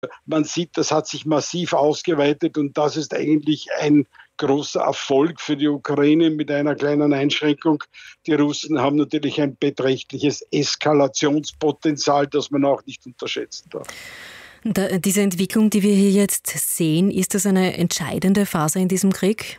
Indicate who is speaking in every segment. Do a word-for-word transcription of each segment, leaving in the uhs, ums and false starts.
Speaker 1: Man sieht, das hat sich massiv ausgeweitet und das ist eigentlich ein großer Erfolg für die Ukraine mit einer kleinen Einschränkung. Die Russen haben natürlich ein beträchtliches Eskalationspotenzial, das man auch nicht unterschätzen darf.
Speaker 2: Da, diese Entwicklung, die wir hier jetzt sehen, ist das eine entscheidende Phase in diesem Krieg?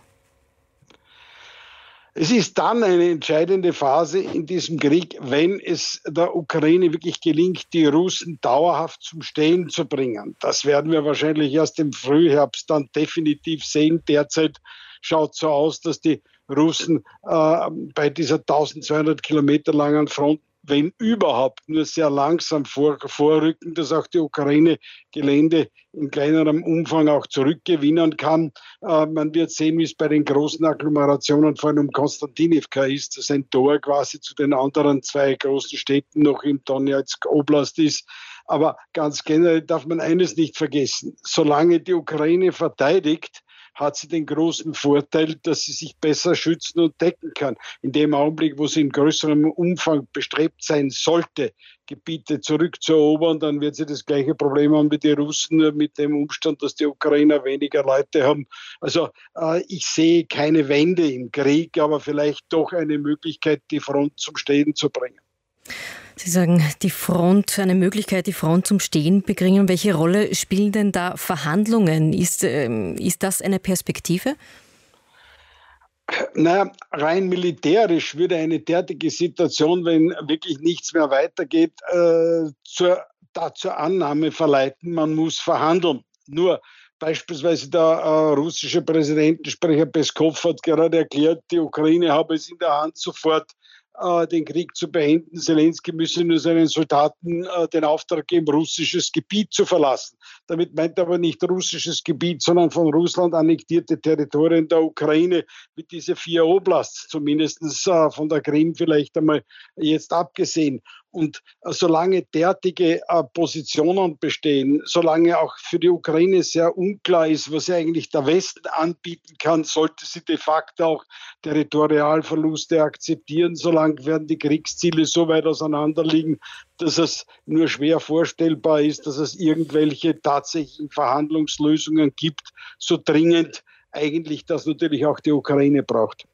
Speaker 1: Es ist dann eine entscheidende Phase in diesem Krieg, wenn es der Ukraine wirklich gelingt, die Russen dauerhaft zum Stehen zu bringen. Das werden wir wahrscheinlich erst im Frühherbst dann definitiv sehen. Derzeit schaut es so aus, dass die Russen äh, bei dieser eintausendzweihundert Kilometer langen Front, wenn überhaupt, nur sehr langsam vor, vorrücken, dass auch die Ukraine Gelände in kleinerem Umfang auch zurückgewinnen kann. Äh, man wird sehen, wie es bei den großen Agglomerationen, vor allem um Konstantinivka ist, das ein Tor quasi zu den anderen zwei großen Städten noch im Donetsk Oblast ist. Aber ganz generell darf man eines nicht vergessen. Solange die Ukraine verteidigt, hat sie den großen Vorteil, dass sie sich besser schützen und decken kann. In dem Augenblick, wo sie in größerem Umfang bestrebt sein sollte, Gebiete zurückzuerobern, dann wird sie das gleiche Problem haben wie die Russen, mit dem Umstand, dass die Ukrainer weniger Leute haben. Also äh, ich sehe keine Wende im Krieg, aber vielleicht doch eine Möglichkeit, die Front zum Stehen zu bringen.
Speaker 2: Sie sagen, die Front, eine Möglichkeit, die Front zum Stehen bringen. Welche Rolle spielen denn da Verhandlungen? Ist, ähm, ist das eine Perspektive?
Speaker 1: Naja, rein militärisch würde eine derartige Situation, wenn wirklich nichts mehr weitergeht, äh, zur, da zur Annahme verleiten, man muss verhandeln. Nur beispielsweise der äh, russische Präsidentensprecher Peskov hat gerade erklärt, die Ukraine habe es in der Hand, sofort den Krieg zu beenden. Selenskyj müsse nur seinen Soldaten äh, den Auftrag geben, russisches Gebiet zu verlassen. Damit meint er aber nicht russisches Gebiet, sondern von Russland annektierte Territorien der Ukraine, mit diese vier Oblasts, zumindest äh, von der Krim vielleicht einmal jetzt abgesehen. Und äh, solange derartige äh, Positionen bestehen, solange auch für die Ukraine sehr unklar ist, was eigentlich der Westen anbieten kann, sollte sie de facto auch Territorialverluste akzeptieren. Solange werden die Kriegsziele so weit auseinander liegen, dass es nur schwer vorstellbar ist, dass es irgendwelche tatsächlichen Verhandlungslösungen gibt, so dringend eigentlich das natürlich auch die Ukraine braucht.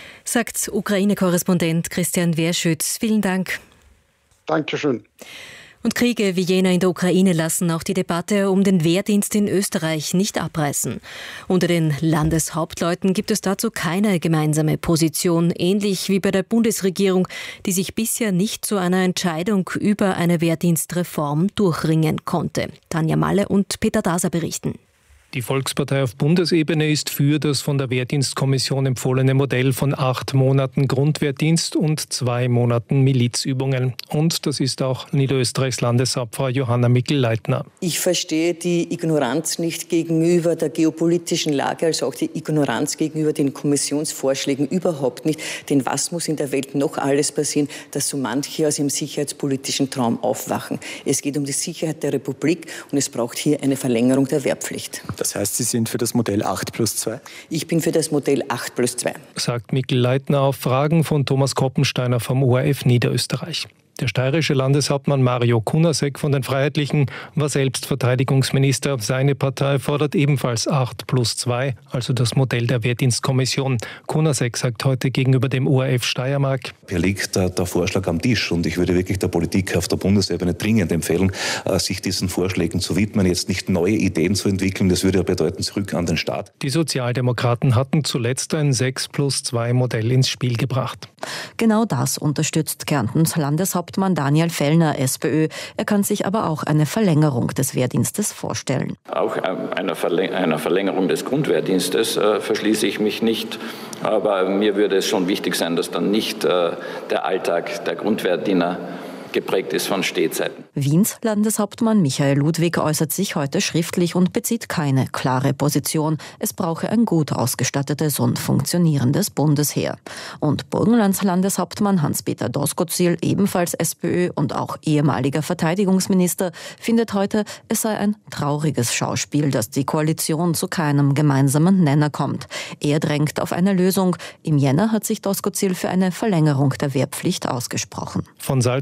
Speaker 2: Sagt Ukraine-Korrespondent Christian Werschütz. Vielen Dank.
Speaker 1: Dankeschön.
Speaker 2: Und Kriege wie jener in der Ukraine lassen auch die Debatte um den Wehrdienst in Österreich nicht abreißen. Unter den Landeshauptleuten gibt es dazu keine gemeinsame Position, ähnlich wie bei der Bundesregierung, die sich bisher nicht zu einer Entscheidung über eine Wehrdienstreform durchringen konnte. Tanja Malle und Peter Daser berichten.
Speaker 3: Die Volkspartei auf Bundesebene ist für das von der Wehrdienstkommission empfohlene Modell von acht Monaten Grundwehrdienst und zwei Monaten Milizübungen. Und das ist auch Niederösterreichs Landeshauptfrau Johanna Mikl-Leitner.
Speaker 4: Ich verstehe die Ignoranz nicht gegenüber der geopolitischen Lage, also auch die Ignoranz gegenüber den Kommissionsvorschlägen überhaupt nicht. Denn was muss in der Welt noch alles passieren, dass so manche aus ihrem sicherheitspolitischen Traum aufwachen? Es geht um die Sicherheit der Republik und es braucht hier eine Verlängerung der Wehrpflicht.
Speaker 5: Das heißt, Sie sind für das Modell acht plus zwei?
Speaker 4: Ich bin für das Modell acht plus zwei.
Speaker 3: Sagt Mikl-Leitner auf Fragen von Thomas Koppensteiner vom O R F Niederösterreich. Der steirische Landeshauptmann Mario Kunasek von den Freiheitlichen war selbst Verteidigungsminister. Seine Partei fordert ebenfalls acht plus zwei, also das Modell der Wehrdienstkommission. Kunasek sagt heute gegenüber dem O R F Steiermark:
Speaker 6: Hier liegt der, der Vorschlag am Tisch und ich würde wirklich der Politik auf der Bundesebene dringend empfehlen, sich diesen Vorschlägen zu widmen, jetzt nicht neue Ideen zu entwickeln. Das würde ja bedeuten, zurück an den Staat.
Speaker 3: Die Sozialdemokraten hatten zuletzt ein sechs plus zwei Modell ins Spiel gebracht.
Speaker 7: Genau das unterstützt Kärntens Landeshauptmann Hauptmann Daniel Fellner, SPÖ. Er kann sich aber auch eine Verlängerung des Wehrdienstes vorstellen.
Speaker 8: Auch einer Verlängerung des Grundwehrdienstes äh, verschließe ich mich nicht. Aber mir würde es schon wichtig sein, dass dann nicht äh, der Alltag der Grundwehrdiener geprägt ist von Stehzeiten.
Speaker 7: Wiens Landeshauptmann Michael Ludwig äußert sich heute schriftlich und bezieht keine klare Position. Es brauche ein gut ausgestattetes und funktionierendes Bundesheer. Und Burgenlands Landeshauptmann Hans-Peter Doskozil, ebenfalls SPÖ und auch ehemaliger Verteidigungsminister, findet heute, es sei ein trauriges Schauspiel, dass die Koalition zu keinem gemeinsamen Nenner kommt. Er drängt auf eine Lösung. Im Jänner hat sich Doskozil für eine Verlängerung der Wehrpflicht ausgesprochen.
Speaker 3: Von Salzburgs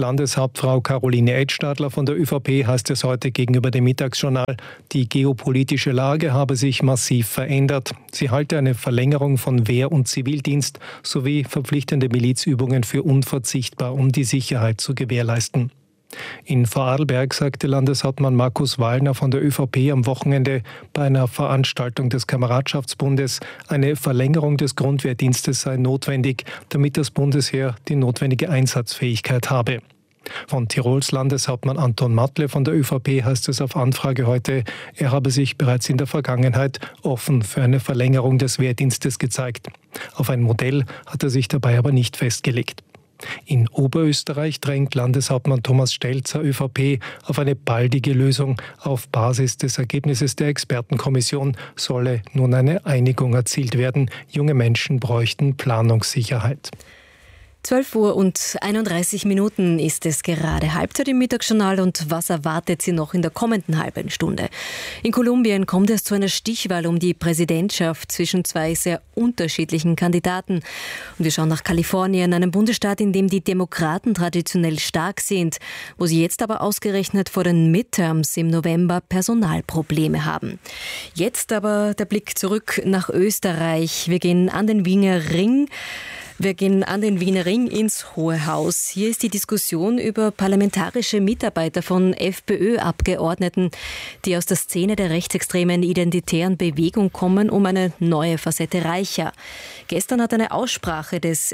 Speaker 3: Landeshauptfrau Caroline Edstadler von der ÖVP heißt es heute gegenüber dem Mittagsjournal, die geopolitische Lage habe sich massiv verändert. Sie halte eine Verlängerung von Wehr- und Zivildienst sowie verpflichtende Milizübungen für unverzichtbar, um die Sicherheit zu gewährleisten. In Vorarlberg sagte Landeshauptmann Markus Wallner von der ÖVP am Wochenende bei einer Veranstaltung des Kameradschaftsbundes, eine Verlängerung des Grundwehrdienstes sei notwendig, damit das Bundesheer die notwendige Einsatzfähigkeit habe. Von Tirols Landeshauptmann Anton Matle von der ÖVP heißt es auf Anfrage heute, er habe sich bereits in der Vergangenheit offen für eine Verlängerung des Wehrdienstes gezeigt. Auf ein Modell hat er sich dabei aber nicht festgelegt. In Oberösterreich drängt Landeshauptmann Thomas Stelzer ÖVP auf eine baldige Lösung. Auf Basis des Ergebnisses der Expertenkommission solle nun eine Einigung erzielt werden. Junge Menschen bräuchten Planungssicherheit.
Speaker 2: zwölf Uhr und einunddreißig Minuten ist es gerade, Halbzeit im Mittagsjournal, und was erwartet Sie noch in der kommenden halben Stunde? In Kolumbien kommt es zu einer Stichwahl um die Präsidentschaft zwischen zwei sehr unterschiedlichen Kandidaten. Und wir schauen nach Kalifornien, einem Bundesstaat, in dem die Demokraten traditionell stark sind, wo sie jetzt aber ausgerechnet vor den Midterms im November Personalprobleme haben. Jetzt aber der Blick zurück nach Österreich. Wir gehen an den Wiener Ring. Wir gehen an den Wiener Ring ins Hohe Haus. Hier ist die Diskussion über parlamentarische Mitarbeiter von FPÖ-Abgeordneten, die aus der Szene der rechtsextremen identitären Bewegung kommen, um eine neue Facette reicher. Gestern hat eine Aussprache des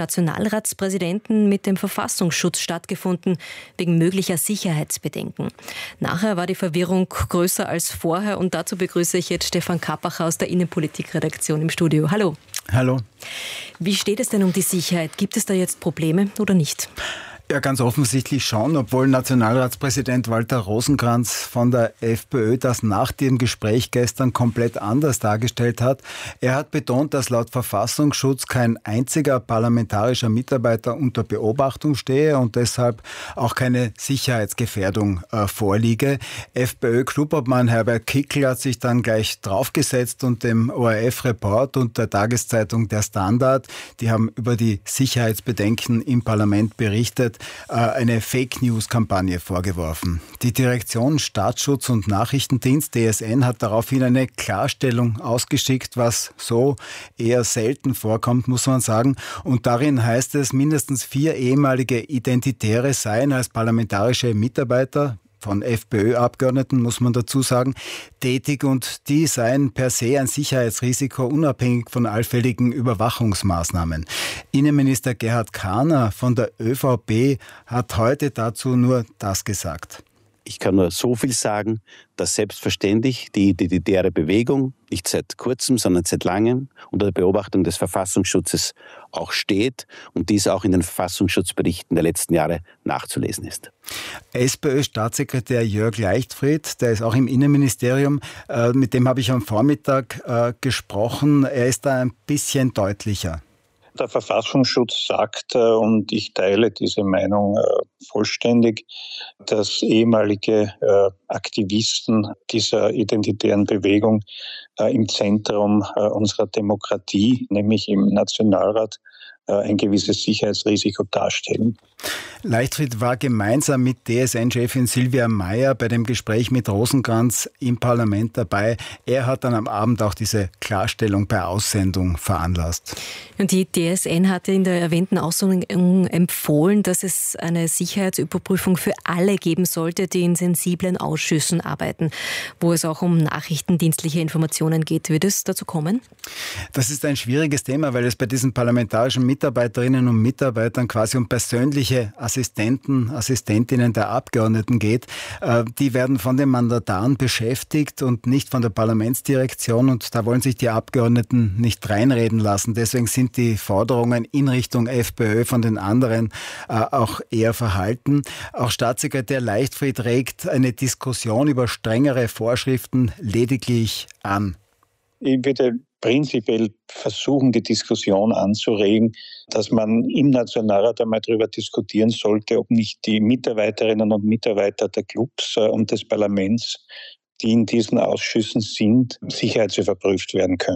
Speaker 2: FPÖ-Nationalratspräsidenten mit dem Verfassungsschutz stattgefunden, wegen möglicher Sicherheitsbedenken. Nachher war die Verwirrung größer als vorher, und dazu begrüße ich jetzt Stefan Kappacher aus der Innenpolitikredaktion im Studio. Hallo.
Speaker 9: Hallo.
Speaker 2: Wie steht es denn um die Sicherheit? Gibt es da jetzt Probleme oder nicht?
Speaker 9: Ja, ganz offensichtlich schon, obwohl Nationalratspräsident Walter Rosenkranz von der FPÖ das nach dem Gespräch gestern komplett anders dargestellt hat. Er hat betont, dass laut Verfassungsschutz kein einziger parlamentarischer Mitarbeiter unter Beobachtung stehe und deshalb auch keine Sicherheitsgefährdung äh, vorliege. FPÖ-Klubobmann Herbert Kickl hat sich dann gleich draufgesetzt und dem O R F-Report und der Tageszeitung Der Standard, die haben über die Sicherheitsbedenken im Parlament berichtet, eine Fake-News-Kampagne vorgeworfen. Die Direktion Staatsschutz und Nachrichtendienst, D S N, hat daraufhin eine Klarstellung ausgeschickt, was so eher selten vorkommt, muss man sagen. Und darin heißt es, mindestens vier ehemalige Identitäre seien als parlamentarische Mitarbeiter von FPÖ-Abgeordneten, muss man dazu sagen, tätig, und die seien per se ein Sicherheitsrisiko, unabhängig von allfälligen Überwachungsmaßnahmen. Innenminister Gerhard Kahner von der ÖVP hat heute dazu nur das gesagt.
Speaker 10: Ich kann nur so viel sagen, dass selbstverständlich die identitäre Bewegung nicht seit kurzem, sondern seit langem unter der Beobachtung des Verfassungsschutzes auch steht und dies auch in den Verfassungsschutzberichten der letzten Jahre nachzulesen ist.
Speaker 9: SPÖ-Staatssekretär Jörg Leichtfried, der ist auch im Innenministerium, äh, mit dem habe ich am Vormittag äh, gesprochen. Er ist da ein bisschen deutlicher.
Speaker 11: Der Verfassungsschutz sagt, und ich teile diese Meinung vollständig, dass ehemalige Aktivisten dieser identitären Bewegung im Zentrum unserer Demokratie, nämlich im Nationalrat, ein gewisses Sicherheitsrisiko darstellen.
Speaker 9: Leichtfried war gemeinsam mit D S N-Chefin Silvia Mayer bei dem Gespräch mit Rosenkranz im Parlament dabei. Er hat dann am Abend auch diese Klarstellung per Aussendung veranlasst.
Speaker 2: Und die D S N hatte in der erwähnten Aussendung empfohlen, dass es eine Sicherheitsüberprüfung für alle geben sollte, die in sensiblen Ausschüssen arbeiten, wo es auch um nachrichtendienstliche Informationen geht. Wird es dazu kommen?
Speaker 9: Das ist ein schwieriges Thema, weil es bei diesen parlamentarischen Mitarbeiterinnen und Mitarbeitern quasi um persönliche Assistenten, Assistentinnen der Abgeordneten geht. Die werden von den Mandataren beschäftigt und nicht von der Parlamentsdirektion, und da wollen sich die Abgeordneten nicht reinreden lassen. Deswegen sind die Forderungen in Richtung FPÖ von den anderen auch eher verhalten. Auch Staatssekretär Leichtfried regt eine Diskussion über strengere Vorschriften lediglich an.
Speaker 11: Ich würde prinzipiell versuchen, die Diskussion anzuregen, dass man im Nationalrat einmal darüber diskutieren sollte, ob nicht die Mitarbeiterinnen und Mitarbeiter der Clubs und des Parlaments, die in diesen Ausschüssen sind, sicherheitsüberprüft werden könnten.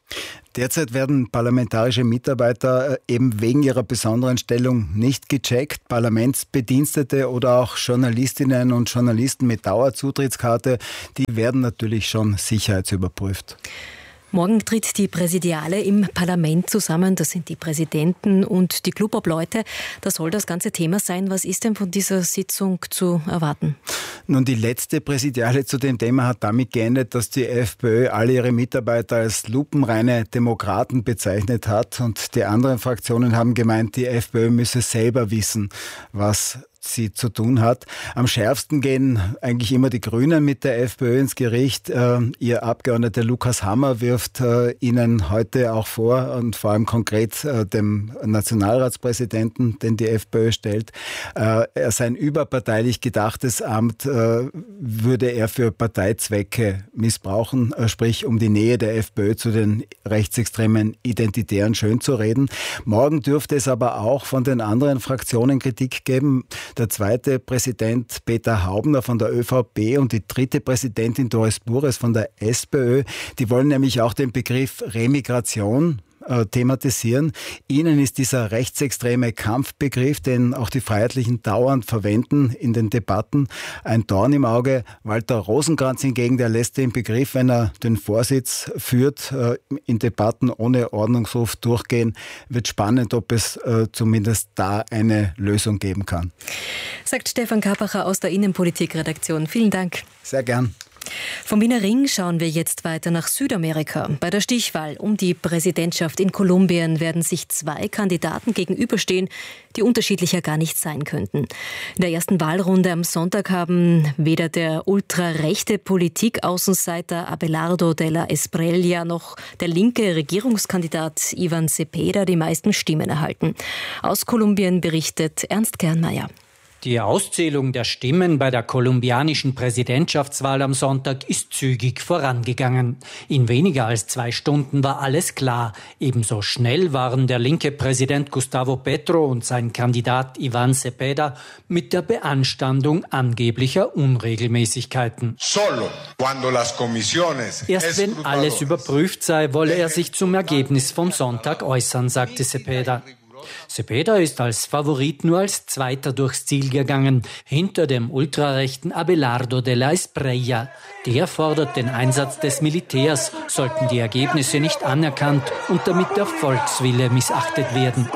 Speaker 9: Derzeit werden parlamentarische Mitarbeiter eben wegen ihrer besonderen Stellung nicht gecheckt. Parlamentsbedienstete oder auch Journalistinnen und Journalisten mit Dauerzutrittskarte, die werden natürlich schon sicherheitsüberprüft.
Speaker 2: Morgen tritt die Präsidiale im Parlament zusammen. Das sind die Präsidenten und die Clubobleute. Das soll das ganze Thema sein. Was ist denn von dieser Sitzung zu erwarten?
Speaker 9: Nun, die letzte Präsidiale zu dem Thema hat damit geendet, dass die FPÖ alle ihre Mitarbeiter als lupenreine Demokraten bezeichnet hat. Und die anderen Fraktionen haben gemeint, die FPÖ müsse selber wissen, was sie zu tun hat. Am schärfsten gehen eigentlich immer die Grünen mit der FPÖ ins Gericht. Äh, ihr Abgeordneter Lukas Hammer wirft äh, ihnen heute auch vor und vor allem konkret äh, dem Nationalratspräsidenten, den die FPÖ stellt, äh, er sein überparteilich gedachtes Amt äh, würde er für Parteizwecke missbrauchen, äh, sprich um die Nähe der FPÖ zu den rechtsextremen Identitären schön zu reden. Morgen dürfte es aber auch von den anderen Fraktionen Kritik geben. Der zweite Präsident Peter Haubner von der ÖVP und die dritte Präsidentin Doris Bures von der SPÖ, die wollen nämlich auch den Begriff Remigration äh, thematisieren. Ihnen ist dieser rechtsextreme Kampfbegriff, den auch die Freiheitlichen dauernd verwenden in den Debatten, ein Dorn im Auge. Walter Rosenkranz hingegen, der lässt den Begriff, wenn er den Vorsitz führt, äh, in Debatten ohne Ordnungsruf durchgehen. Wird spannend, ob es äh, zumindest da eine Lösung geben kann.
Speaker 2: Sagt Stefan Kapacher aus der Innenpolitikredaktion. Vielen Dank.
Speaker 9: Sehr gern.
Speaker 2: Vom Wiener Ring schauen wir jetzt weiter nach Südamerika. Bei der Stichwahl um die Präsidentschaft in Kolumbien werden sich zwei Kandidaten gegenüberstehen, die unterschiedlicher gar nicht sein könnten. In der ersten Wahlrunde am Sonntag haben weder der ultrarechte Politikaußenseiter Abelardo de la Espriella noch der linke Regierungskandidat Ivan Cepeda die meisten Stimmen erhalten. Aus Kolumbien berichtet Ernst Kernmeier.
Speaker 12: Die Auszählung der Stimmen bei der kolumbianischen Präsidentschaftswahl am Sonntag ist zügig vorangegangen. In weniger als zwei Stunden war alles klar. Ebenso schnell waren der linke Präsident Gustavo Petro und sein Kandidat Ivan Cepeda mit der Beanstandung angeblicher Unregelmäßigkeiten. Erst wenn alles überprüft sei, wolle er sich zum Ergebnis vom Sonntag äußern, sagte Cepeda. Cepeda ist als Favorit nur als Zweiter durchs Ziel gegangen, hinter dem ultrarechten Abelardo de la Espriella. Der fordert den Einsatz des Militärs, sollten die Ergebnisse nicht anerkannt und damit der Volkswille missachtet werden.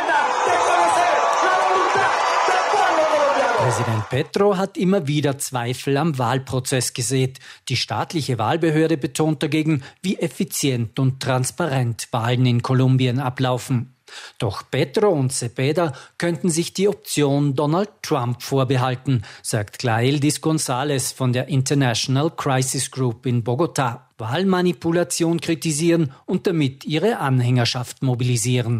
Speaker 12: Präsident Petro hat immer wieder Zweifel am Wahlprozess gesät. Die staatliche Wahlbehörde betont dagegen, wie effizient und transparent Wahlen in Kolumbien ablaufen. Doch Petro und Cepeda könnten sich die Option Donald Trump vorbehalten, sagt Glaeldis González von der International Crisis Group in Bogotá. Wahlmanipulation kritisieren und damit ihre Anhängerschaft mobilisieren.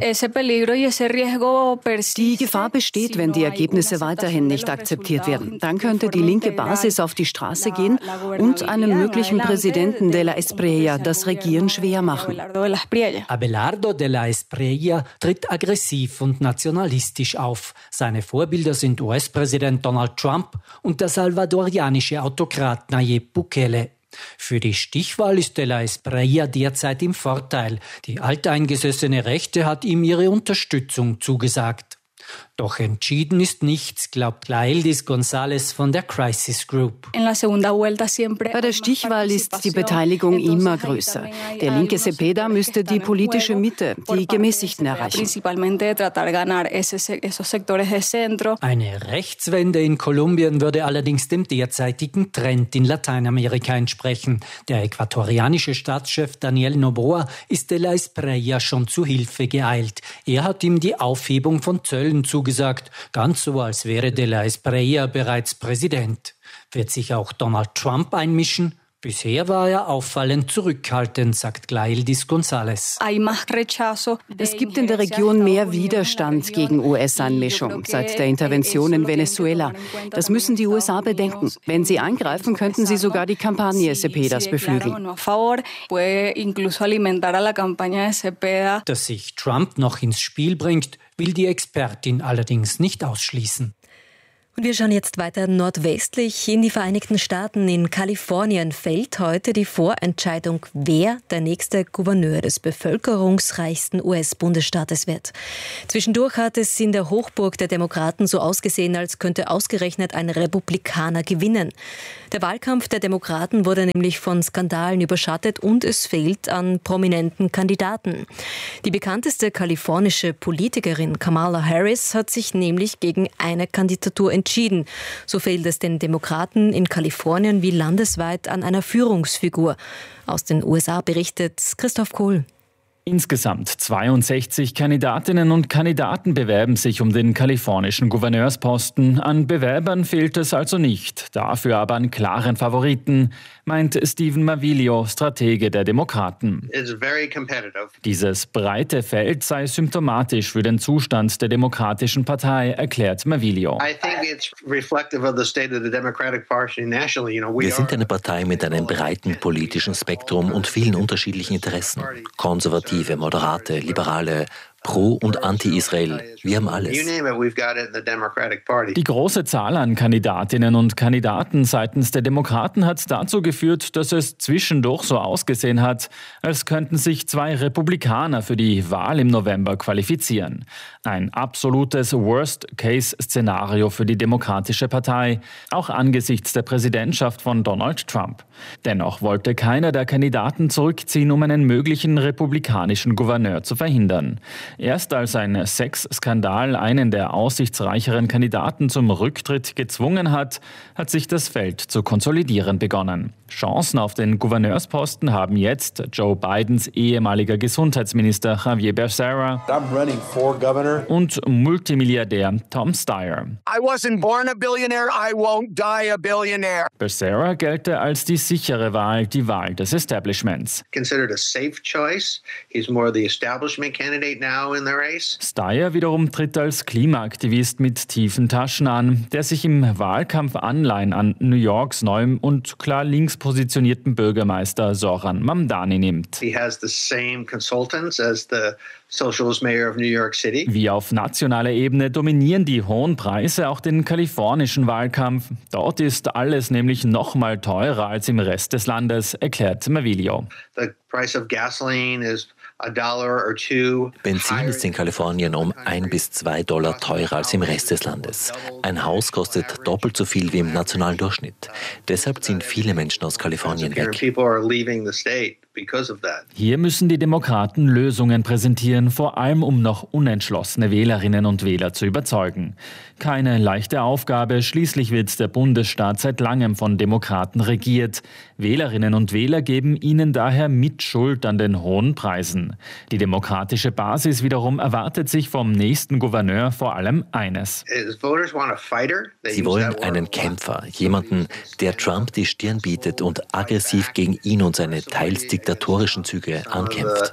Speaker 13: Die Gefahr besteht, wenn die Ergebnisse weiterhin nicht akzeptiert werden. Dann könnte die linke Basis auf die Straße gehen und einem möglichen Präsidenten de la Espriella das Regieren schwer machen.
Speaker 12: Abelardo de la Espriella tritt aggressiv und nationalistisch auf. Seine Vorbilder sind U S-Präsident Donald Trump und der salvadorianische Autokrat Nayib Bukele. Für die Stichwahl ist de la Espriella derzeit im Vorteil. Die alteingesessene Rechte hat ihm ihre Unterstützung zugesagt. Doch entschieden ist nichts, glaubt Glaeldis González von der Crisis Group.
Speaker 13: Bei der Stichwahl ist die Beteiligung immer größer. Der linke Cepeda müsste die politische Mitte, die Gemäßigten erreichen.
Speaker 12: Eine Rechtswende in Kolumbien würde allerdings dem derzeitigen Trend in Lateinamerika entsprechen. Der äquatorianische Staatschef Daniel Noboa ist de la Espriella schon zu Hilfe geeilt. Er hat ihm die Aufhebung von Zöllen zugesagt. gesagt, ganz so, als wäre de la Espriella bereits Präsident. Wird sich auch Donald Trump einmischen? Bisher war er auffallend zurückhaltend, sagt Glaeldis González.
Speaker 13: Es gibt in der Region mehr Widerstand gegen U S-Einmischung seit der Intervention in Venezuela. Das müssen die U S A bedenken. Wenn sie eingreifen, könnten sie sogar die Kampagne Cepedas beflügeln.
Speaker 12: Dass sich Trump noch ins Spiel bringt, will die Expertin allerdings nicht ausschließen.
Speaker 2: Und wir schauen jetzt weiter nordwestlich in die Vereinigten Staaten. In Kalifornien fällt heute die Vorentscheidung, wer der nächste Gouverneur des bevölkerungsreichsten U S-Bundesstaates wird. Zwischendurch hat es in der Hochburg der Demokraten so ausgesehen, als könnte ausgerechnet ein Republikaner gewinnen. Der Wahlkampf der Demokraten wurde nämlich von Skandalen überschattet und es fehlt an prominenten Kandidaten. Die bekannteste kalifornische Politikerin Kamala Harris hat sich nämlich gegen eine Kandidatur entschieden. Entschieden. So fehlt es den Demokraten in Kalifornien wie landesweit an einer Führungsfigur. Aus den U S A berichtet Christoph Kohl.
Speaker 14: Insgesamt zweiundsechzig Kandidatinnen und Kandidaten bewerben sich um den kalifornischen Gouverneursposten. An Bewerbern fehlt es also nicht, dafür aber an klaren Favoriten, meint Stephen Mavilio, Stratege der Demokraten. Dieses breite Feld sei symptomatisch für den Zustand der Demokratischen Partei, erklärt Mavilio.
Speaker 15: Wir sind eine Partei mit einem breiten politischen Spektrum und vielen unterschiedlichen Interessen. Konservative, Moderate, Liberale, Pro- und Anti-Israel. Wir haben alles.
Speaker 14: Die große Zahl an Kandidatinnen und Kandidaten seitens der Demokraten hat dazu geführt, dass es zwischendurch so ausgesehen hat, als könnten sich zwei Republikaner für die Wahl im November qualifizieren. Ein absolutes Worst-Case-Szenario für die Demokratische Partei, auch angesichts der Präsidentschaft von Donald Trump. Dennoch wollte keiner der Kandidaten zurückziehen, um einen möglichen republikanischen Gouverneur zu verhindern. Erst als ein Sexskandal einen der aussichtsreicheren Kandidaten zum Rücktritt gezwungen hat, hat sich das Feld zu konsolidieren begonnen. Chancen auf den Gouverneursposten haben jetzt Joe Bidens ehemaliger Gesundheitsminister Javier Becerra und Multimilliardär Tom Steyer.
Speaker 16: I wasn't born a billionaire, I won't die a billionaire.
Speaker 14: Becerra gelte als die sichere Wahl, die Wahl des Establishments.
Speaker 17: Considered a safe choice. He's more the establishment candidate now in the race.
Speaker 14: Steyer wiederum tritt als Klimaaktivist mit tiefen Taschen an, der sich im Wahlkampf Anleihen an New Yorks neuem und klar links positionierten Bürgermeister Zoran Mamdani nimmt.
Speaker 17: He has the same consultants as the socialist mayor of New York City.
Speaker 14: Wie auf nationaler Ebene dominieren die hohen Preise auch den kalifornischen Wahlkampf. Dort ist alles nämlich noch mal teurer als im Rest des Landes, erklärt Mavilio.
Speaker 17: The price of gasoline is a dollar or two.
Speaker 15: Benzin ist in Kalifornien um ein bis zwei Dollar teurer als im Rest des Landes. Ein Haus kostet doppelt so viel wie im nationalen Durchschnitt. Deshalb ziehen viele Menschen aus Kalifornien weg.
Speaker 14: Hier müssen die Demokraten Lösungen präsentieren, vor allem um noch unentschlossene Wählerinnen und Wähler zu überzeugen. Keine leichte Aufgabe, schließlich wird der Bundesstaat seit langem von Demokraten regiert. Wählerinnen und Wähler geben ihnen daher Mitschuld an den hohen Preisen. Die demokratische Basis wiederum erwartet sich vom nächsten Gouverneur vor allem eines.
Speaker 15: Sie wollen einen Kämpfer, jemanden, der Trump die Stirn bietet und aggressiv gegen ihn und seine teils diktatorischen Züge ankämpft.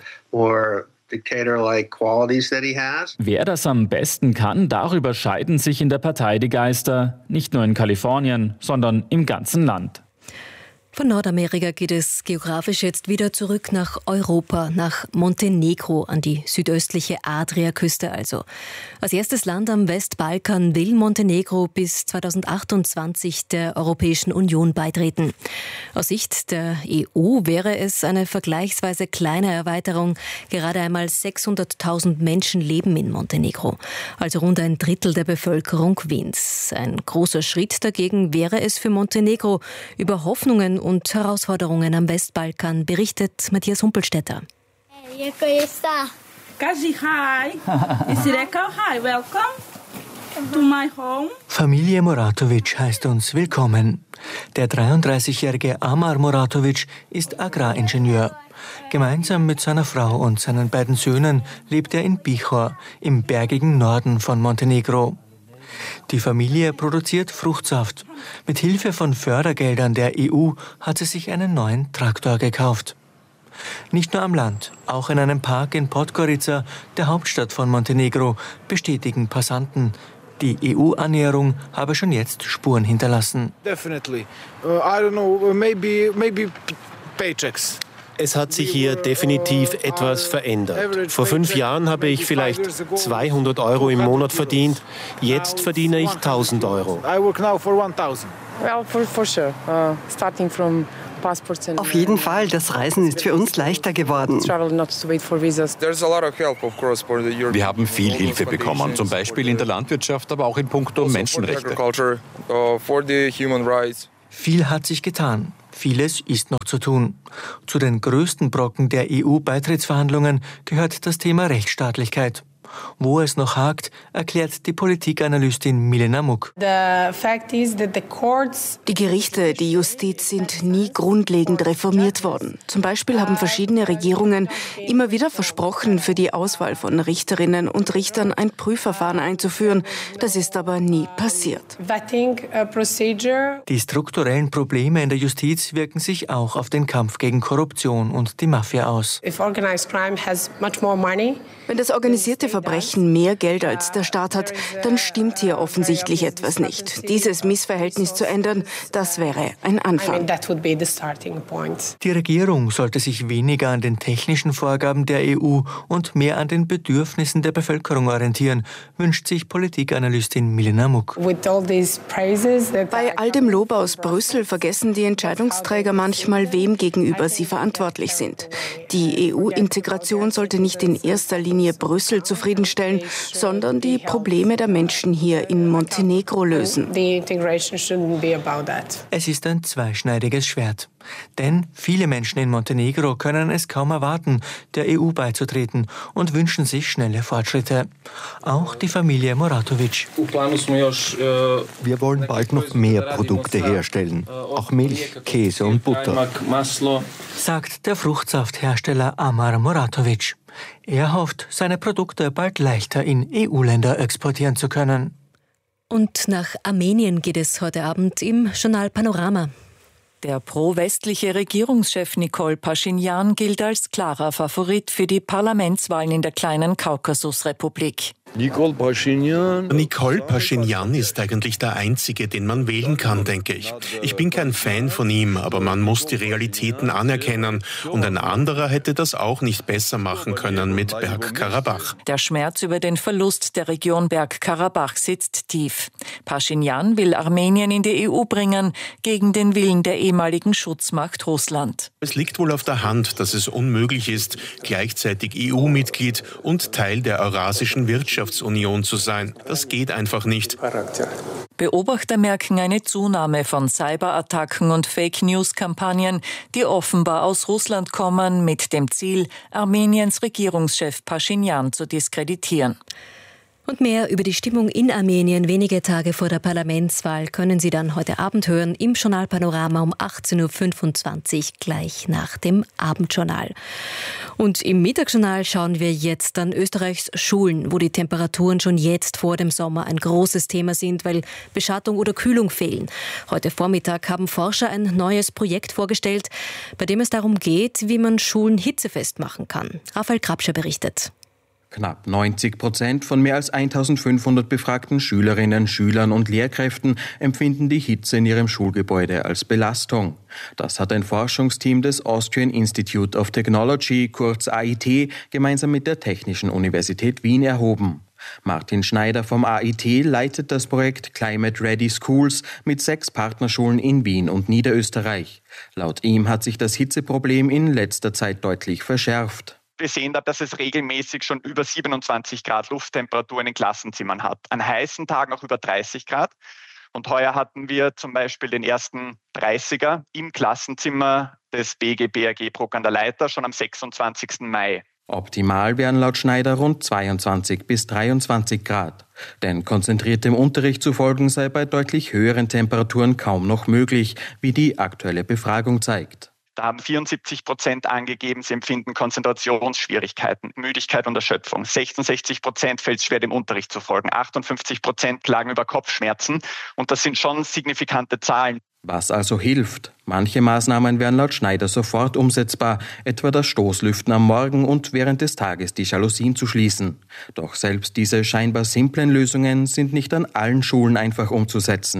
Speaker 14: Wer das am besten kann, darüber scheiden sich in der Partei die Geister. Nicht nur in Kalifornien, sondern im ganzen Land.
Speaker 2: Von Nordamerika geht es geografisch jetzt wieder zurück nach Europa, nach Montenegro, an die südöstliche Adriaküste also. Als erstes Land am Westbalkan will Montenegro bis zweitausendachtundzwanzig der Europäischen Union beitreten. Aus Sicht der E U wäre es eine vergleichsweise kleine Erweiterung. Gerade einmal sechshunderttausend Menschen leben in Montenegro, also rund ein Drittel der Bevölkerung Wiens. Ein großer Schritt dagegen wäre es für Montenegro. Über Hoffnungen und Herausforderungen am Westbalkan berichtet Matthias Humpelstädter.
Speaker 18: Familie Muratovic heißt uns willkommen. Der dreiunddreißigjährige Amar Muratovic ist Agraringenieur. Gemeinsam mit seiner Frau und seinen beiden Söhnen lebt er in Bihor, im bergigen Norden von Montenegro. Die Familie produziert Fruchtsaft. Mit Hilfe von Fördergeldern der E U hat sie sich einen neuen Traktor gekauft. Nicht nur am Land, auch in einem Park in Podgorica, der Hauptstadt von Montenegro, bestätigen Passanten, die E U-Annäherung habe schon jetzt Spuren hinterlassen.
Speaker 19: Definitely. Uh, I don't know, maybe maybe paychecks. Es hat sich hier definitiv etwas verändert. Vor fünf Jahren habe ich vielleicht zweihundert Euro im Monat verdient. Jetzt verdiene ich tausend Euro.
Speaker 20: Auf jeden Fall, das Reisen ist für uns leichter geworden.
Speaker 21: Wir haben viel Hilfe bekommen, zum Beispiel in der Landwirtschaft, aber auch in puncto Menschenrechte.
Speaker 18: Viel hat sich getan. Vieles ist noch zu tun. Zu den größten Brocken der E U-Beitrittsverhandlungen gehört das Thema Rechtsstaatlichkeit. Wo es noch hakt, erklärt die Politikanalystin Milena Muck.
Speaker 22: Die Gerichte, die Justiz sind nie grundlegend reformiert worden. Zum Beispiel haben verschiedene Regierungen immer wieder versprochen, für die Auswahl von Richterinnen und Richtern ein Prüfverfahren einzuführen. Das ist aber nie passiert.
Speaker 18: Die strukturellen Probleme in der Justiz wirken sich auch auf den Kampf gegen Korruption und die Mafia aus.
Speaker 22: Wenn das organisierte Verbrechen mehr Geld als der Staat hat, dann stimmt hier offensichtlich etwas nicht. Dieses Missverhältnis zu ändern, das wäre ein Anfang.
Speaker 18: Die Regierung sollte sich weniger an den technischen Vorgaben der E U und mehr an den Bedürfnissen der Bevölkerung orientieren, wünscht sich Politikanalystin Milena Muck.
Speaker 22: Bei all dem Lob aus Brüssel vergessen die Entscheidungsträger manchmal, wem gegenüber sie verantwortlich sind. Die E U-Integration sollte nicht in erster Linie Brüssel zufriedenstellen, sondern die Probleme der Menschen hier in Montenegro lösen.
Speaker 18: Es ist ein zweischneidiges Schwert. Denn viele Menschen in Montenegro können es kaum erwarten, der E U beizutreten und wünschen sich schnelle Fortschritte. Auch die Familie Moratovic.
Speaker 23: Wir wollen bald noch mehr Produkte herstellen, auch Milch, Käse und Butter,
Speaker 18: sagt der Fruchtsafthersteller Amar Moratovic. Er hofft, seine Produkte bald leichter in E U-Länder exportieren zu können.
Speaker 2: Und nach Armenien geht es heute Abend im Journal Panorama.
Speaker 7: Der pro-westliche Regierungschef Nikol Paschinjan gilt als klarer Favorit für die Parlamentswahlen in der kleinen Kaukasusrepublik.
Speaker 24: Nikol Paschinjan. Nikol Paschinjan ist eigentlich der Einzige, den man wählen kann, denke ich. Ich bin kein Fan von ihm, aber man muss die Realitäten anerkennen. Und ein anderer hätte das auch nicht besser machen können mit Bergkarabach.
Speaker 7: Der Schmerz über den Verlust der Region Bergkarabach sitzt tief. Paschinjan will Armenien in die E U bringen, gegen den Willen der ehemaligen Schutzmacht Russland.
Speaker 24: Es liegt wohl auf der Hand, dass es unmöglich ist, gleichzeitig E U-Mitglied und Teil der Eurasischen Wirtschaftsunion zu sein. Das geht einfach nicht.
Speaker 7: Beobachter merken eine Zunahme von Cyberattacken und Fake-News-Kampagnen, die offenbar aus Russland kommen, mit dem Ziel, Armeniens Regierungschef Paschinjan zu diskreditieren.
Speaker 2: Und mehr über die Stimmung in Armenien wenige Tage vor der Parlamentswahl können Sie dann heute Abend hören im Journal Panorama um achtzehn Uhr fünfundzwanzig, gleich nach dem Abendjournal. Und im Mittagsjournal schauen wir jetzt an Österreichs Schulen, wo die Temperaturen schon jetzt vor dem Sommer ein großes Thema sind, weil Beschattung oder Kühlung fehlen. Heute Vormittag haben Forscher ein neues Projekt vorgestellt, bei dem es darum geht, wie man Schulen hitzefest machen kann. Raphael Krabscher berichtet.
Speaker 25: Knapp neunzig Prozent von mehr als eintausendfünfhundert befragten Schülerinnen, Schülern und Lehrkräften empfinden die Hitze in ihrem Schulgebäude als Belastung. Das hat ein Forschungsteam des Austrian Institute of Technology, kurz A I T, gemeinsam mit der Technischen Universität Wien erhoben. Martin Schneider vom A I T leitet das Projekt Climate Ready Schools mit sechs Partnerschulen in Wien und Niederösterreich. Laut ihm hat sich das Hitzeproblem in letzter Zeit deutlich verschärft.
Speaker 26: Wir sehen da, dass es regelmäßig schon über siebenundzwanzig Grad Lufttemperatur in den Klassenzimmern hat. An heißen Tagen auch über dreißig Grad. Und heuer hatten wir zum Beispiel den ersten dreißiger im Klassenzimmer des B G B R G Bruck an der Leiter schon am sechsundzwanzigsten Mai.
Speaker 25: Optimal wären laut Schneider rund zweiundzwanzig bis dreiundzwanzig Grad. Denn konzentriertem Unterricht zu folgen sei bei deutlich höheren Temperaturen kaum noch möglich, wie die aktuelle Befragung zeigt.
Speaker 26: Da haben vierundsiebzig Prozent angegeben, sie empfinden Konzentrationsschwierigkeiten, Müdigkeit und Erschöpfung. sechsundsechzig Prozent fällt es schwer, dem Unterricht zu folgen. achtundfünfzig Prozent klagen über Kopfschmerzen. Und das sind schon signifikante Zahlen.
Speaker 25: Was also hilft? Manche Maßnahmen wären laut Schneider sofort umsetzbar, etwa das Stoßlüften am Morgen und während des Tages die Jalousien zu schließen. Doch selbst diese scheinbar simplen Lösungen sind nicht an allen Schulen einfach umzusetzen.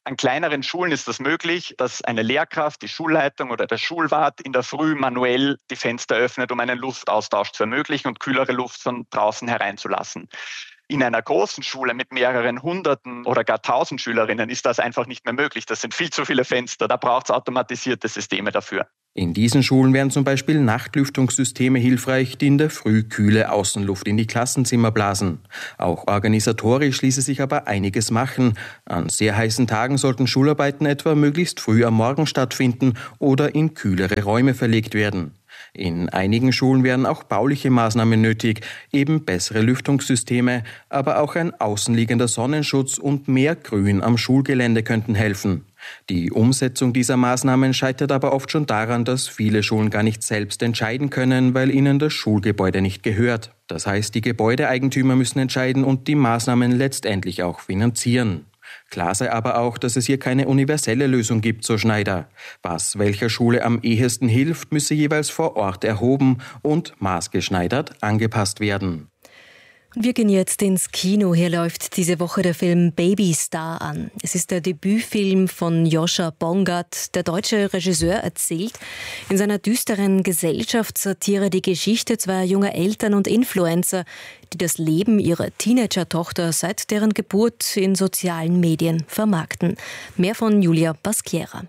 Speaker 26: An kleineren Schulen ist das möglich, dass eine Lehrkraft, die Schulleitung oder der Schulwart in der Früh manuell die Fenster öffnet, um einen Luftaustausch zu ermöglichen und kühlere Luft von draußen hereinzulassen. In einer großen Schule mit mehreren Hunderten oder gar tausend Schülerinnen ist das einfach nicht mehr möglich. Das sind viel zu viele Fenster, da braucht es automatisierte Systeme dafür.
Speaker 25: In diesen Schulen wären zum Beispiel Nachtlüftungssysteme hilfreich, die in der Früh kühle Außenluft in die Klassenzimmer blasen. Auch organisatorisch ließe sich aber einiges machen. An sehr heißen Tagen sollten Schularbeiten etwa möglichst früh am Morgen stattfinden oder in kühlere Räume verlegt werden. In einigen Schulen wären auch bauliche Maßnahmen nötig, eben bessere Lüftungssysteme, aber auch ein außenliegender Sonnenschutz und mehr Grün am Schulgelände könnten helfen. Die Umsetzung dieser Maßnahmen scheitert aber oft schon daran, dass viele Schulen gar nicht selbst entscheiden können, weil ihnen das Schulgebäude nicht gehört. Das heißt, die Gebäudeeigentümer müssen entscheiden und die Maßnahmen letztendlich auch finanzieren. Klar sei aber auch, dass es hier keine universelle Lösung gibt, so Schneider. Was welcher Schule am ehesten hilft, müsse jeweils vor Ort erhoben und maßgeschneidert angepasst werden.
Speaker 2: Wir gehen jetzt ins Kino. Hier läuft diese Woche der Film Baby Star an. Es ist der Debütfilm von Joscha Bongard. Der deutsche Regisseur erzählt in seiner düsteren Gesellschaftssatire die Geschichte zweier junger Eltern und Influencer, die das Leben ihrer Teenager-Tochter seit deren Geburt in sozialen Medien vermarkten. Mehr von Julia Basquiera.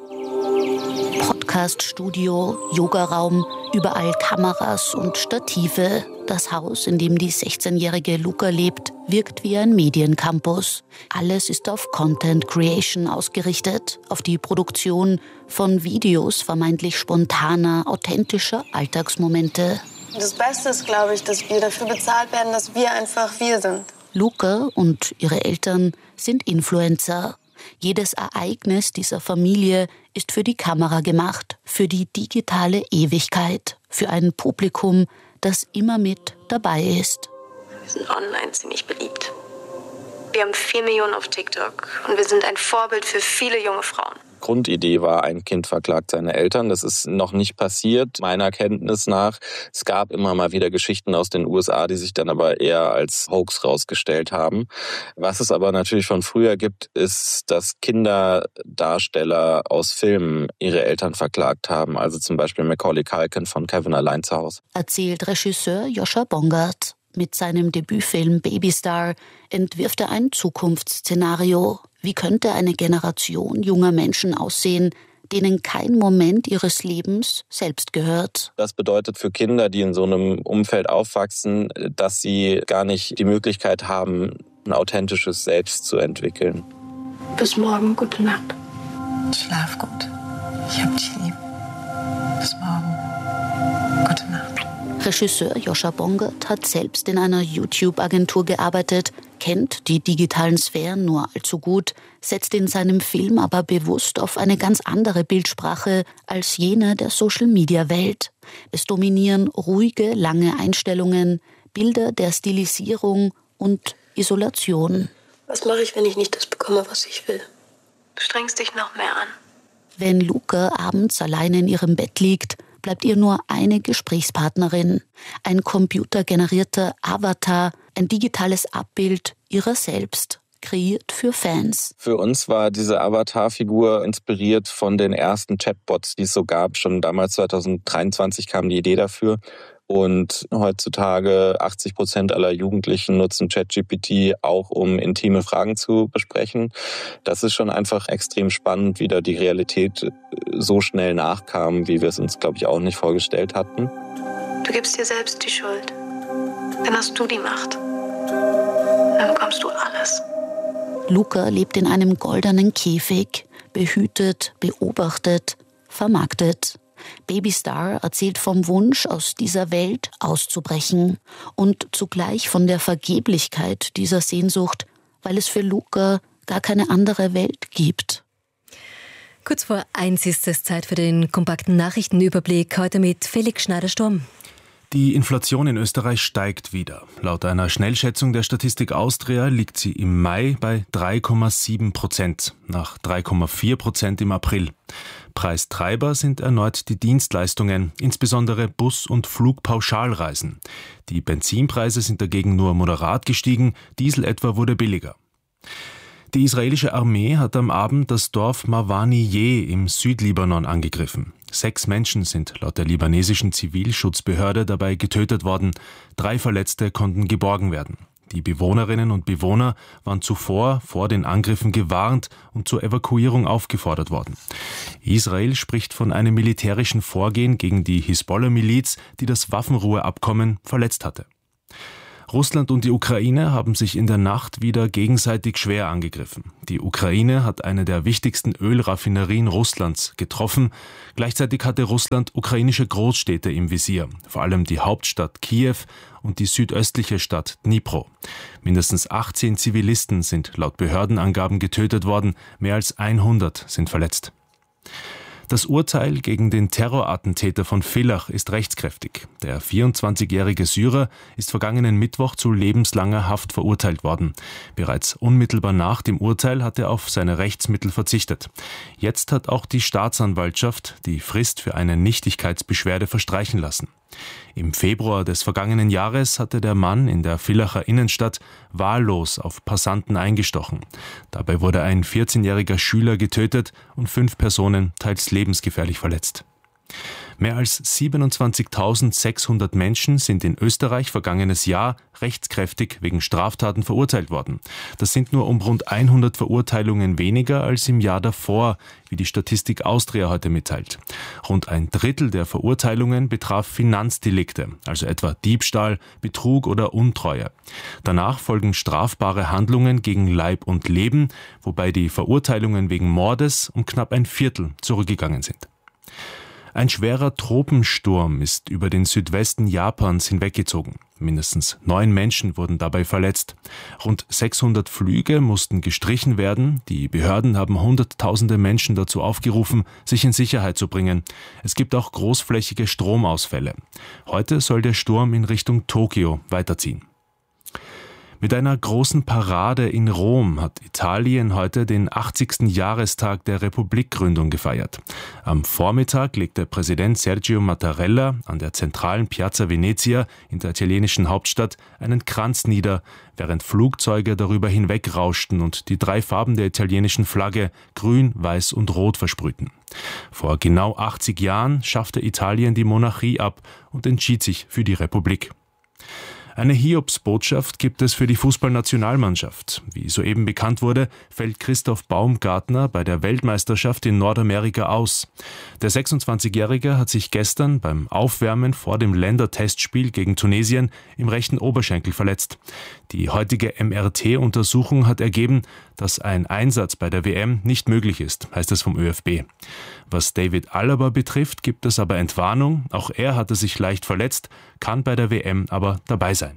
Speaker 1: Podcast-Studio, Yogaraum, überall Kameras und Stative. Das Haus, in dem die sechzehnjährige Luca lebt, wirkt wie ein Mediencampus. Alles ist auf Content Creation ausgerichtet, auf die Produktion von Videos vermeintlich spontaner, authentischer Alltagsmomente.
Speaker 3: Das Beste ist, glaube ich, dass wir dafür bezahlt werden, dass wir einfach wir sind.
Speaker 1: Luca und ihre Eltern sind Influencer. Jedes Ereignis dieser Familie ist für die Kamera gemacht, für die digitale Ewigkeit, für ein Publikum, das immer mit dabei ist.
Speaker 3: Wir sind online ziemlich beliebt. Wir haben vier Millionen auf TikTok und wir sind ein Vorbild für viele junge Frauen.
Speaker 4: Grundidee war, ein Kind verklagt seine Eltern. Das ist noch nicht passiert, meiner Kenntnis nach. Es gab immer mal wieder Geschichten aus den U S A, die sich dann aber eher als Hoax rausgestellt haben. Was es aber natürlich von früher gibt, ist, dass Kinderdarsteller aus Filmen ihre Eltern verklagt haben. Also zum Beispiel Macaulay Culkin von Kevin allein zu Hause.
Speaker 1: Erzählt Regisseur Joscha Bongard. Mit seinem Debütfilm Baby Star entwirft er ein Zukunftsszenario. Wie könnte eine Generation junger Menschen aussehen, denen kein Moment ihres Lebens selbst gehört?
Speaker 4: Das bedeutet für Kinder, die in so einem Umfeld aufwachsen, dass sie gar nicht die Möglichkeit haben, ein authentisches Selbst zu entwickeln.
Speaker 3: Bis morgen, gute Nacht.
Speaker 5: Schlaf gut. Ich hab dich lieb. Bis morgen. Gute Nacht.
Speaker 1: Regisseur Joscha Bongard hat selbst in einer YouTube-Agentur gearbeitet, kennt die digitalen Sphären nur allzu gut, setzt in seinem Film aber bewusst auf eine ganz andere Bildsprache als jene der Social-Media-Welt. Es dominieren ruhige, lange Einstellungen, Bilder der Stilisierung und Isolation.
Speaker 3: Was mache ich, wenn ich nicht das bekomme, was ich will? Du strengst dich noch mehr an.
Speaker 1: Wenn Luca abends alleine in ihrem Bett liegt, bleibt ihr nur eine Gesprächspartnerin, ein computergenerierter Avatar, ein digitales Abbild ihrer selbst, kreiert für Fans.
Speaker 4: Für uns war diese Avatar-Figur inspiriert von den ersten Chatbots, die es so gab. Schon damals zwanzig dreiundzwanzig kam die Idee dafür. Und heutzutage achtzig Prozent aller Jugendlichen nutzen ChatGPT auch, um intime Fragen zu besprechen. Das ist schon einfach extrem spannend, wie da die Realität so schnell nachkam, wie wir es uns, glaube ich, auch nicht vorgestellt hatten.
Speaker 3: Du gibst dir selbst die Schuld. Dann hast du die Macht. Dann bekommst du alles.
Speaker 1: Luca lebt in einem goldenen Käfig, behütet, beobachtet, vermarktet. Baby Star erzählt vom Wunsch, aus dieser Welt auszubrechen und zugleich von der Vergeblichkeit dieser Sehnsucht, weil es für Luca gar keine andere Welt gibt.
Speaker 2: Kurz vor eins ist es Zeit für den kompakten Nachrichtenüberblick, heute mit Felix Schneider-Sturm.
Speaker 6: Die Inflation in Österreich steigt wieder. Laut einer Schnellschätzung der Statistik Austria liegt sie im Mai bei drei Komma sieben Prozent, nach drei Komma vier Prozent im April. Preistreiber sind erneut die Dienstleistungen, insbesondere Bus- und Flugpauschalreisen. Die Benzinpreise sind dagegen nur moderat gestiegen, Diesel etwa wurde billiger. Die israelische Armee hat am Abend das Dorf Mawaniyeh im Südlibanon angegriffen. Sechs Menschen sind laut der libanesischen Zivilschutzbehörde dabei getötet worden. Drei Verletzte konnten geborgen werden. Die Bewohnerinnen und Bewohner waren zuvor vor den Angriffen gewarnt und zur Evakuierung aufgefordert worden. Israel spricht von einem militärischen Vorgehen gegen die Hisbollah-Miliz, die das Waffenruheabkommen verletzt hatte. Russland und die Ukraine haben sich in der Nacht wieder gegenseitig schwer angegriffen. Die Ukraine hat eine der wichtigsten Ölraffinerien Russlands getroffen. Gleichzeitig hatte Russland ukrainische Großstädte im Visier, vor allem die Hauptstadt Kiew und die südöstliche Stadt Dnipro. Mindestens achtzehn Zivilisten sind laut Behördenangaben getötet worden, mehr als hundert sind verletzt. Das Urteil gegen den Terrorattentäter von Villach ist rechtskräftig. Der vierundzwanzigjährige Syrer ist vergangenen Mittwoch zu lebenslanger Haft verurteilt worden. Bereits unmittelbar nach dem Urteil hat er auf seine Rechtsmittel verzichtet. Jetzt hat auch die Staatsanwaltschaft die Frist für eine Nichtigkeitsbeschwerde verstreichen lassen. Im Februar des vergangenen Jahres hatte der Mann in der Villacher Innenstadt wahllos auf Passanten eingestochen. Dabei wurde ein vierzehnjähriger Schüler getötet und fünf Personen teils lebensgefährlich verletzt. Mehr als siebenundzwanzigtausendsechshundert Menschen sind in Österreich vergangenes Jahr rechtskräftig wegen Straftaten verurteilt worden. Das sind nur um rund hundert Verurteilungen weniger als im Jahr davor, wie die Statistik Austria heute mitteilt. Rund ein Drittel der Verurteilungen betraf Finanzdelikte, also etwa Diebstahl, Betrug oder Untreue. Danach folgen strafbare Handlungen gegen Leib und Leben, wobei die Verurteilungen wegen Mordes um knapp ein Viertel zurückgegangen sind. Ein schwerer Tropensturm ist über den Südwesten Japans hinweggezogen. Mindestens neun Menschen wurden dabei verletzt. Rund sechshundert Flüge mussten gestrichen werden. Die Behörden haben hunderttausende Menschen dazu aufgerufen, sich in Sicherheit zu bringen. Es gibt auch großflächige Stromausfälle. Heute soll der Sturm in Richtung Tokio weiterziehen. Mit einer großen Parade in Rom hat Italien heute den achtzigsten Jahrestag der Republikgründung gefeiert. Am Vormittag legte Präsident Sergio Mattarella an der zentralen Piazza Venezia in der italienischen Hauptstadt einen Kranz nieder, während Flugzeuge darüber hinwegrauschten und die drei Farben der italienischen Flagge grün, weiß und rot versprühten. Vor genau achtzig Jahren schaffte Italien die Monarchie ab und entschied sich für die Republik. Eine Hiobsbotschaft gibt es für die Fußballnationalmannschaft. Wie soeben bekannt wurde, fällt Christoph Baumgartner bei der Weltmeisterschaft in Nordamerika aus. Der sechsundzwanzigjährige hat sich gestern beim Aufwärmen vor dem Ländertestspiel gegen Tunesien im rechten Oberschenkel verletzt. Die heutige M R T-Untersuchung hat ergeben, dass ein Einsatz bei der W M nicht möglich ist, heißt es vom Ö F B. Was David Alaba betrifft, gibt es aber Entwarnung. Auch er hatte sich leicht verletzt, kann bei der W M aber dabei sein.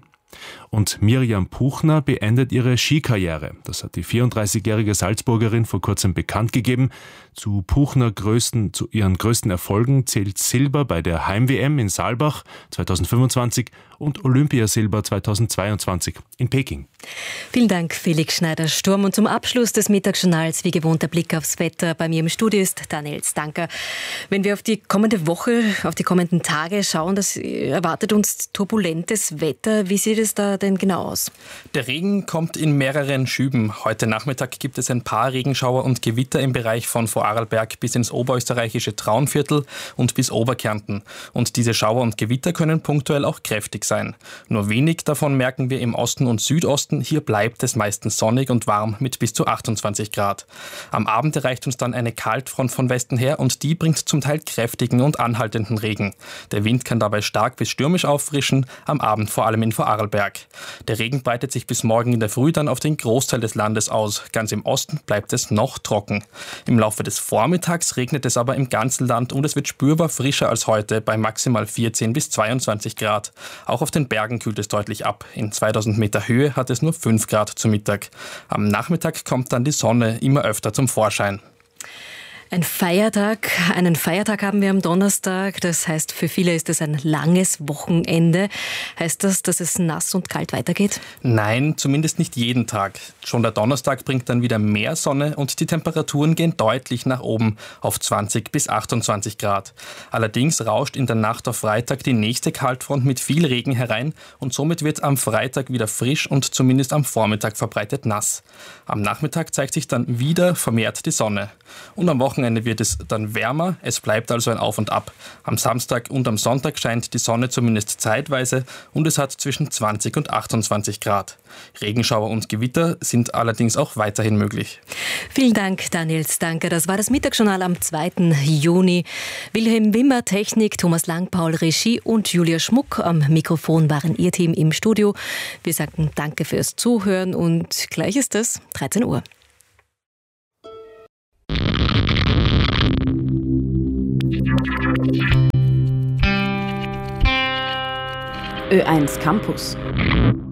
Speaker 6: Und Mirjam Puchner beendet ihre Skikarriere. Das hat die vierunddreißigjährige Salzburgerin vor kurzem bekannt gegeben. Zu Puchner größten, zu ihren größten Erfolgen zählt Silber bei der Heim-W M in Saalbach zweitausendfünfundzwanzig und Olympiasilber zweitausendzweiundzwanzig in Peking.
Speaker 2: Vielen Dank, Felix Schneider-Sturm. Und zum Abschluss des Mittagsjournals wie gewohnt der Blick aufs Wetter. Bei mir im Studio ist Daniel Stanker. Wenn wir auf die kommende Woche, auf die kommenden Tage schauen, das erwartet uns turbulentes Wetter. Wie sieht es da denn genau aus?
Speaker 8: Der Regen kommt in mehreren Schüben. Heute Nachmittag gibt es ein paar Regenschauer und Gewitter im Bereich von Vorarlberg bis ins oberösterreichische Traunviertel und bis Oberkärnten. Und diese Schauer und Gewitter können punktuell auch kräftig sein. Nur wenig davon merken wir im Osten und Südosten. Hier bleibt es meistens sonnig und warm mit bis zu achtundzwanzig Grad. Am Abend erreicht uns dann eine Kaltfront von Westen her und die bringt zum Teil kräftigen und anhaltenden Regen. Der Wind kann dabei stark bis stürmisch auffrischen, am Abend vor allem in Vorarlberg. Der Regen breitet sich bis morgen in der Früh dann auf den Großteil des Landes aus. Ganz im Osten bleibt es noch trocken. Im Laufe des Vormittags regnet es aber im ganzen Land und es wird spürbar frischer als heute bei maximal vierzehn bis zweiundzwanzig Grad. Auch auf den Bergen kühlt es deutlich ab. In zweitausend Meter Höhe hat es nur fünf Grad zu Mittag. Am Nachmittag kommt dann die Sonne immer öfter zum Vorschein.
Speaker 2: Ein Feiertag, einen Feiertag haben wir am Donnerstag. Das heißt, für viele ist es ein langes Wochenende. Heißt das, dass es nass und kalt weitergeht?
Speaker 8: Nein, zumindest nicht jeden Tag. Schon der Donnerstag bringt dann wieder mehr Sonne und die Temperaturen gehen deutlich nach oben auf zwanzig bis achtundzwanzig Grad. Allerdings rauscht in der Nacht auf Freitag die nächste Kaltfront mit viel Regen herein und somit wird am Freitag wieder frisch und zumindest am Vormittag verbreitet nass. Am Nachmittag zeigt sich dann wieder vermehrt die Sonne. Und am Wochenende wird es dann wärmer, es bleibt also ein Auf und Ab. Am Samstag und am Sonntag scheint die Sonne zumindest zeitweise und es hat zwischen zwanzig und achtundzwanzig Grad. Regenschauer und Gewitter sind allerdings auch weiterhin möglich.
Speaker 2: Vielen Dank, Daniel Stanker. Das war das Mittagsjournal am zweiten Juni. Wilhelm Wimmer, Technik, Thomas Langpaul, Regie und Julia Schmuck am Mikrofon waren Ihr Team im Studio. Wir sagen Danke fürs Zuhören und gleich ist es dreizehn Uhr.
Speaker 9: Ö eins Campus.